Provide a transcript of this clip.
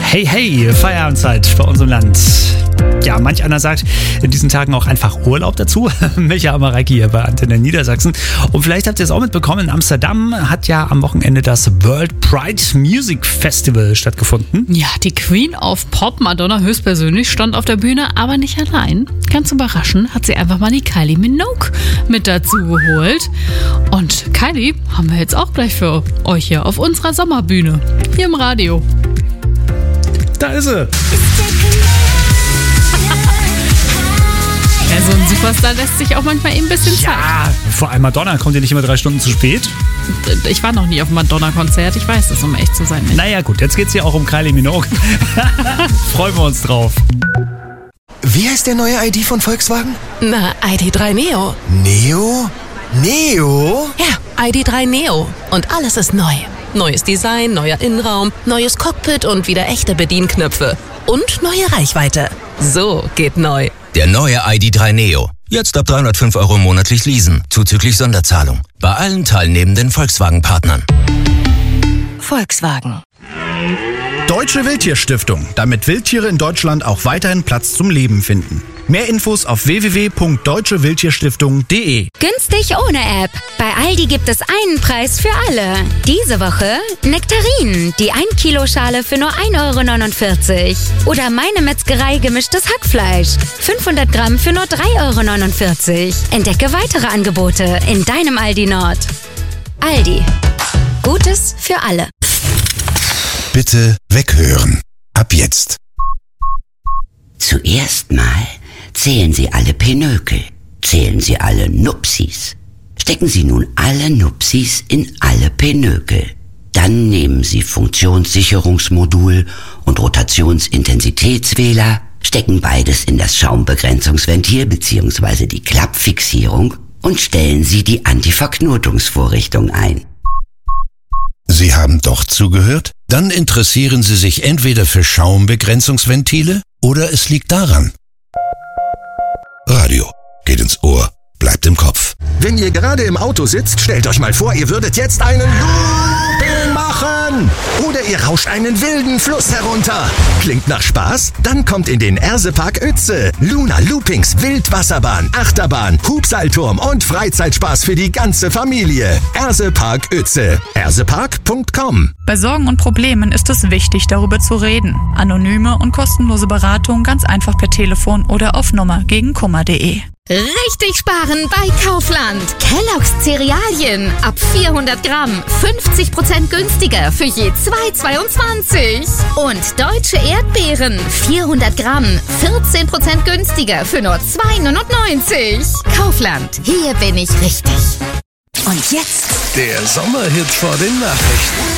Hey, hey, Feierabendzeit bei uns im Land. Ja, manch einer sagt in diesen Tagen auch einfach Urlaub dazu. Micha Amareiki hier bei Antenne Niedersachsen. Und vielleicht habt ihr es auch mitbekommen, in Amsterdam hat ja am Wochenende das World Pride Music Festival stattgefunden. Ja, die Queen of Pop, Madonna höchstpersönlich, stand auf der Bühne, aber nicht allein. Ganz überraschend hat sie einfach mal die Kylie Minogue mit dazu geholt. Und Kylie haben wir jetzt auch gleich für euch hier auf unserer Sommerbühne, hier im Radio. Da ist sie. Ja, so ein Superstar lässt sich auch manchmal eben ein bisschen Zeit. Ja, vor allem Madonna kommt ja nicht immer 3 Stunden zu spät. Ich war noch nie auf einem Madonna-Konzert, ich weiß es, um echt zu sein. Naja gut, jetzt geht's ja auch um Kylie Minogue. Freuen wir uns drauf. Wie heißt der neue ID von Volkswagen? Na, ID.3 Neo. Neo? Neo? Ja, ID.3 Neo. Und alles ist neu. Neues Design, neuer Innenraum, neues Cockpit und wieder echte Bedienknöpfe. Und neue Reichweite. So geht neu. Der neue ID.3 Neo. Jetzt ab 305 € monatlich leasen, zuzüglich Sonderzahlung. Bei allen teilnehmenden Volkswagen-Partnern. Volkswagen. Deutsche Wildtierstiftung, damit Wildtiere in Deutschland auch weiterhin Platz zum Leben finden. Mehr Infos auf www.deutschewildtierstiftung.de. Günstig ohne App. Bei Aldi gibt es einen Preis für alle. Diese Woche Nektarinen, die 1 Kilo Schale für nur 1,49 €. Oder Meine Metzgerei gemischtes Hackfleisch, 500 Gramm für nur 3,49 €. Entdecke weitere Angebote in deinem Aldi Nord. Aldi. Gutes für alle. Bitte weghören. Ab jetzt. Zuerst mal zählen Sie alle Pinökel. Zählen Sie alle Nupsis. Stecken Sie nun alle Nupsis in alle Pinökel. Dann nehmen Sie Funktionssicherungsmodul und Rotationsintensitätswähler, stecken beides in das Schaumbegrenzungsventil bzw. die Klappfixierung und stellen Sie die Antiverknotungsvorrichtung ein. Sie haben doch zugehört? Dann interessieren Sie sich entweder für Schaumbegrenzungsventile oder es liegt daran. Radio geht ins Ohr, bleibt im Kopf. Wenn ihr gerade im Auto sitzt, stellt euch mal vor, ihr würdet jetzt einen Looping machen. Oder ihr rauscht einen wilden Fluss herunter. Klingt nach Spaß? Dann kommt in den Ersepark Uetze. Luna Loopings, Wildwasserbahn, Achterbahn, Hubseilturm und Freizeitspaß für die ganze Familie. Ersepark Uetze. ersepark.com. Bei Sorgen und Problemen ist es wichtig, darüber zu reden. Anonyme und kostenlose Beratung ganz einfach per Telefon oder auf nummergegenkummer.de. Richtig sparen bei Kaufland. Kellogg's Cerealien ab 400 Gramm 50% günstiger für je 2,22. Und Deutsche Erdbeeren 400 Gramm 14% günstiger für nur 2,99. Kaufland, hier bin ich richtig. Und jetzt Der Sommerhit vor den Nachrichten.